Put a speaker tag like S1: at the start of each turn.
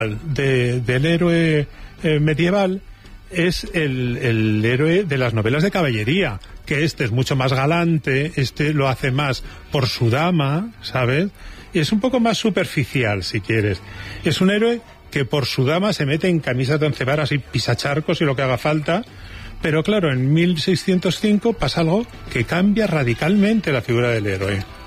S1: del héroe medieval es el héroe de las novelas de caballería, que este es mucho más galante, este lo hace más por su dama, ¿sabes? Y es un poco más superficial, si quieres. Es un héroe que por su dama se mete en camisas de once varas y pisacharcos y lo que haga falta, pero claro, en 1605 pasa algo que cambia radicalmente la figura del héroe.